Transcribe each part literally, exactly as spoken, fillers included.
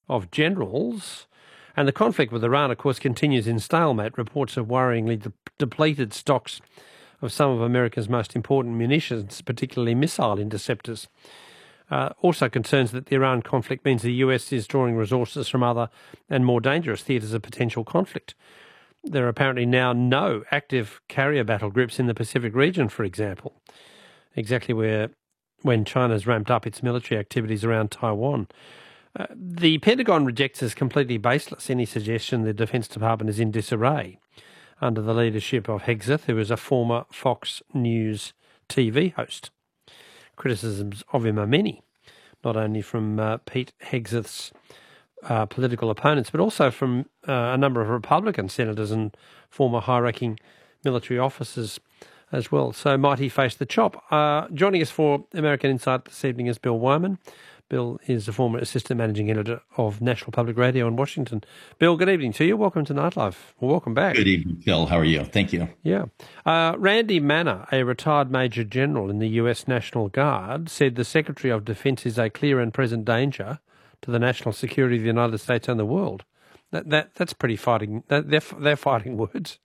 of generals. And the conflict with Iran, of course, continues in stalemate. Reports of worryingly de- depleted stocks of some of America's most important munitions, particularly missile interceptors. Uh, also concerns that the Iran conflict means the U S is drawing resources from other and more dangerous theatres of potential conflict. There are apparently now no active carrier battle groups in the Pacific region, for example, exactly where when China's ramped up its military activities around Taiwan. Uh, the Pentagon rejects as completely baseless any suggestion the Defence Department is in disarray under the leadership of Hegseth, who is a former Fox News T V host. Criticisms of him are many, not only from uh, Pete Hegseth's uh, political opponents, but also from uh, a number of Republican senators and former high-ranking military officers as well. So might he face the chop? Uh, joining us for American Insight this evening is Bill Wyman. Bill is a former assistant managing editor of National Public Radio in Washington. Bill, good evening to you. Welcome to Nightlife. Well, welcome back. Good evening, Phil. How are you? Thank you. Yeah. Uh, Randy Manner, a retired Major General in the U S National Guard, said the Secretary of Defence is a clear and present danger to the national security of the United States and the world. That that that's pretty fighting. That, they're they're fighting words.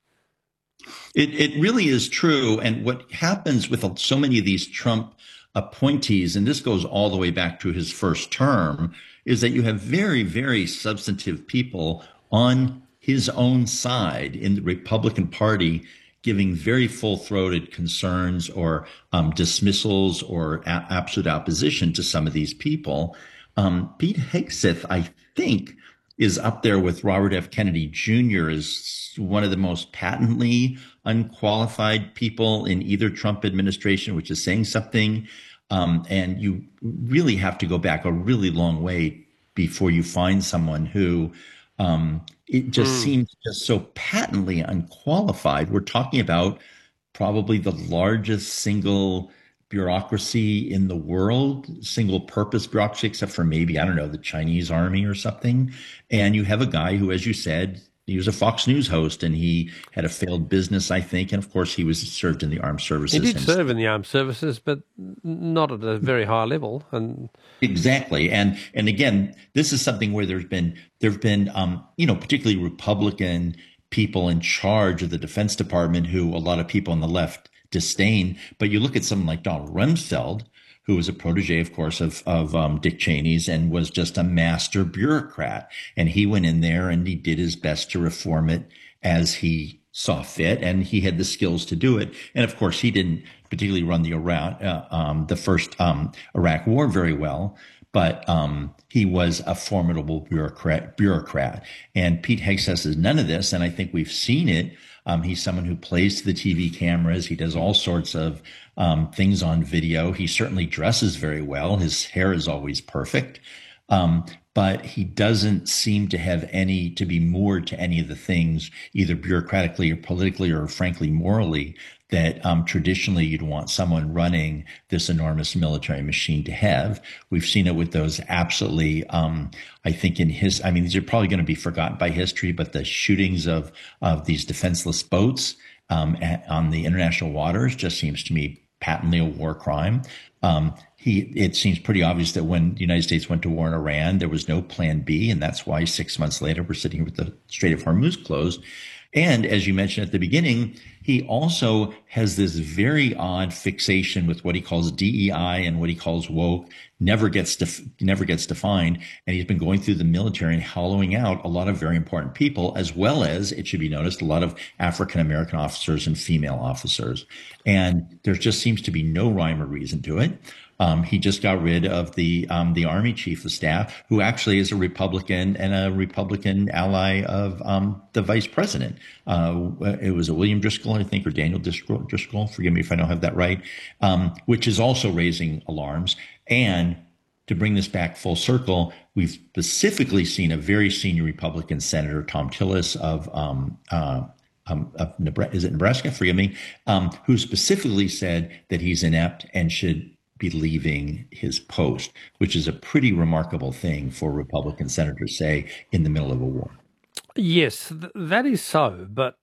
It it really is true. And what happens with so many of these Trump appointees, and this goes all the way back to his first term, is that you have very, very substantive people on his own side in the Republican Party giving very full-throated concerns or um, dismissals or a- absolute opposition to some of these people. Um, Pete Hegseth, I think, is up there with Robert F. Kennedy Junior as one of the most patently unqualified people in either Trump administration, which is saying something. Um, and you really have to go back a really long way before you find someone who um, it just mm. seems just so patently unqualified. We're talking about probably the largest single bureaucracy in the world, single purpose bureaucracy, except for maybe, I don't know, the Chinese army or something. And you have a guy who, as you said, he was a Fox News host and he had a failed business, I think. And of course, he was served in the armed services. He did serve in the armed services, but not at a very high level. And exactly. And and again, this is something where there's been there have been, um, you know, particularly Republican people in charge of the Defense Department who a lot of people on the left disdain. But you look at someone like Donald Rumsfeld, who was a protege, of course, of, of um, Dick Cheney's and was just a master bureaucrat. And he went in there and he did his best to reform it as he saw fit, and he had the skills to do it. And of course, he didn't particularly run the Iraq, uh, um, the first um, Iraq war very well, but um, he was a formidable bureaucrat. bureaucrat. And Pete Hegseth is none of this, and I think we've seen it. Um, he's someone who plays to the T V cameras. He does all sorts of um, things on video. He certainly dresses very well. His hair is always perfect. Um, but he doesn't seem to have any, to be moored to any of the things, either bureaucratically or politically or frankly morally, that um, traditionally you'd want someone running this enormous military machine to have. We've seen it with those absolutely, um, I think in his, I mean, these are probably going to be forgotten by history, but the shootings of, of these defenseless boats um, at, on the international waters just seems to me patently a war crime. Um, he, it seems pretty obvious that when the United States went to war in Iran, there was no plan B. And that's why six months later, we're sitting here with the Strait of Hormuz closed. And as you mentioned at the beginning, he also has this very odd fixation with what he calls D E I and what he calls woke, never gets def- never gets defined. And he's been going through the military and hollowing out a lot of very important people, as well as, it should be noticed, a lot of African-American officers and female officers. And there just seems to be no rhyme or reason to it. Um, he just got rid of the um, the Army Chief of Staff, who actually is a Republican and a Republican ally of um, the Vice President. Uh, it was a William Driscoll, I think, or Daniel Driscoll. Driscoll forgive me if I don't have that right, um, which is also raising alarms. And to bring this back full circle, we've specifically seen a very senior Republican Senator, Tom Tillis of um, uh, Um, of Nebraska, is it Nebraska? Forgive me, um, who specifically said that he's inept and should be leaving his post, which is a pretty remarkable thing for Republican senators to say in the middle of a war. Yes, th- that is so, but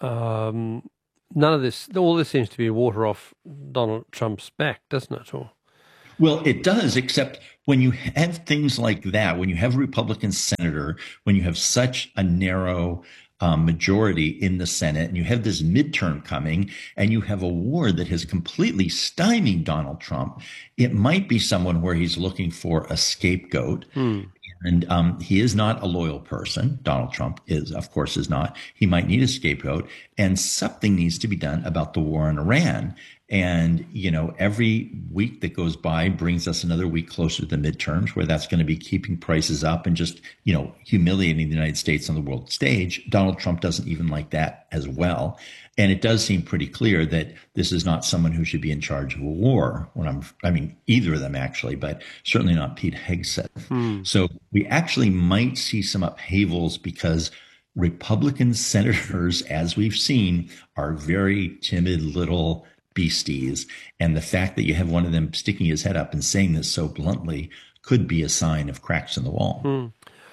um, none of this, all this seems to be water off Donald Trump's back, doesn't it? Or Well, it does, except when you have things like that, when you have a Republican senator, when you have such a narrow um, majority in the Senate, and you have this midterm coming, and you have a war that has completely stymied Donald Trump, it might be someone where he's looking for a scapegoat. Hmm. And um, he is not a loyal person. Donald Trump is, of course, is not. He might need a scapegoat, and something needs to be done about the war in Iran. And, you know, every week that goes by brings us another week closer to the midterms, where that's going to be keeping prices up and just, you know, humiliating the United States on the world stage. Donald Trump doesn't even like that as well. And it does seem pretty clear that this is not someone who should be in charge of a war. When I'm, I mean, either of them actually, but certainly not Pete Hegseth. Hmm. So we actually might see some upheavals because Republican senators, as we've seen, are very timid little beasties. And the fact that you have one of them sticking his head up and saying this so bluntly could be a sign of cracks in the wall. Hmm.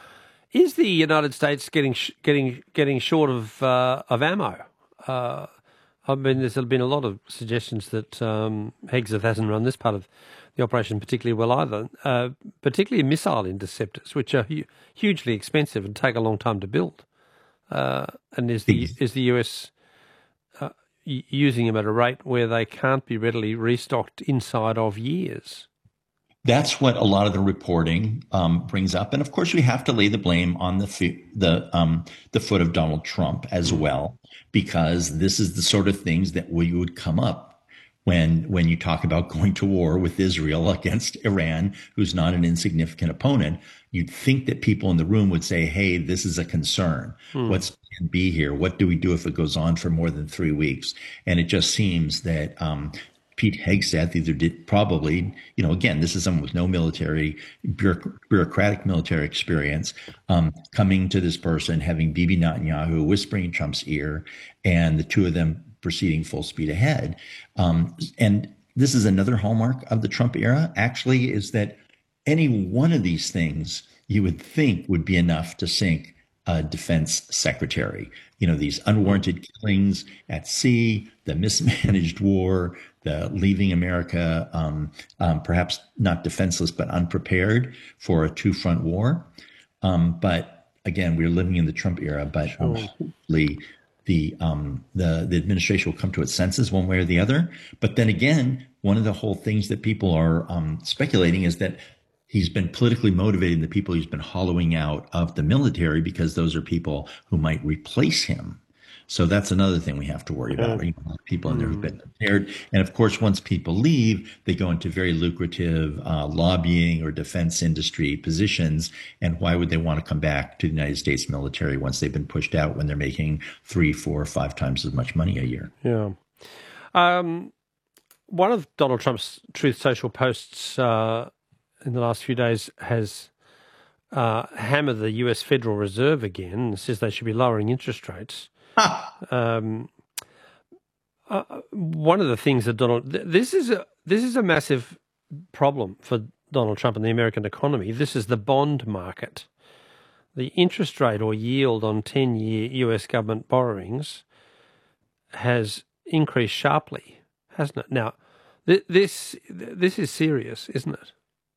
Is the United States getting sh- getting getting short of uh, of ammo? Uh, I mean, there's been a lot of suggestions that um, Hegseth hasn't run this part of the operation particularly well either, uh, particularly missile interceptors, which are hu- hugely expensive and take a long time to build. Uh, and is the is the U S uh, using them at a rate where they can't be readily restocked inside of years? That's what a lot of the reporting um, brings up, and of course, we have to lay the blame on the fi- the um, the foot of Donald Trump as well, because this is the sort of things that we would come up when when you talk about going to war with Israel against Iran, who's not an insignificant opponent. You'd think that people in the room would say, "Hey, this is a concern. Hmm. What's plan B here? What do we do if it goes on for more than three weeks?" And it just seems that. Um, Pete Hegseth either did probably, you know, again, this is someone with no military, bureaucratic military experience, um, coming to this person, having Bibi Netanyahu whispering in Trump's ear, and the two of them proceeding full speed ahead. Um, and this is another hallmark of the Trump era, actually, is that any one of these things you would think would be enough to sink a defense secretary. You know, these unwarranted killings at sea, the mismanaged war, the leaving America um, um, perhaps not defenseless, but unprepared for a two-front war. Um, but again, we're living in the Trump era, but Sure. um, hopefully the, um, the, the administration will come to its senses one way or the other. But then again, one of the whole things that people are um, speculating is that he's been politically motivating the people he's been hollowing out of the military, because those are people who might replace him. So that's another thing we have to worry about. You know, people in there who've been prepared. And of course, once people leave, they go into very lucrative uh, lobbying or defense industry positions. And why would they want to come back to the United States military once they've been pushed out, when they're making three, four, five times as much money a year? Yeah. Um, one of Donald Trump's Truth Social posts uh, in the last few days has uh, hammered the U S Federal Reserve again and says they should be lowering interest rates. Um, uh, one of the things that Donald th- this is a this is a massive problem for Donald Trump and the American economy. This is the bond market. The interest rate or yield on ten-year U S government borrowings has increased sharply, hasn't it? Now, th- this this is serious, isn't it?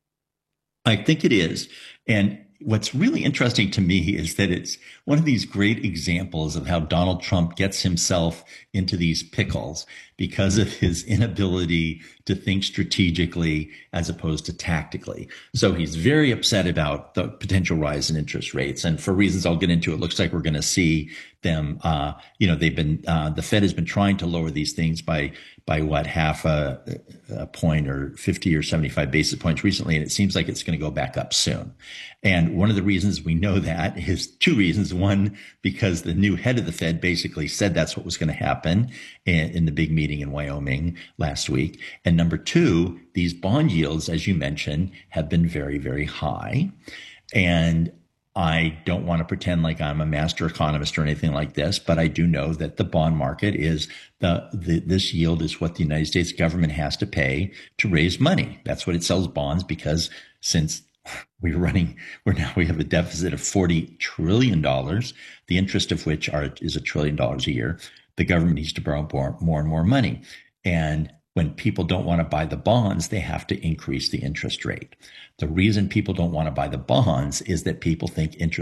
I think it is. And what's really interesting to me is that it's one of these great examples of how Donald Trump gets himself into these pickles because of his inability to think strategically as opposed to tactically. So he's very upset about the potential rise in interest rates. And for reasons I'll get into, it looks like we're going to see them, uh, you know, they've been, uh, the Fed has been trying to lower these things by, by what, half a, a point or fifty or seventy-five basis points recently. And it seems like it's going to go back up soon. And one of the reasons we know that is two reasons. One, because the new head of the Fed basically said that's what was going to happen in, in the big meeting in Wyoming last week. And number two, these bond yields, as you mentioned, have been very, very high. And I don't want to pretend like I'm a master economist or anything like this, but I do know that the bond market is the, the this yield is what the United States government has to pay to raise money. That's what it sells bonds, because since we're running, we're now, we have a deficit of forty trillion dollars, the interest of which are, is a trillion dollars a year. The government needs to borrow more, more and more money. And when people don't want to buy the bonds, they have to increase the interest rate. The reason people don't want to buy the bonds is that people think interest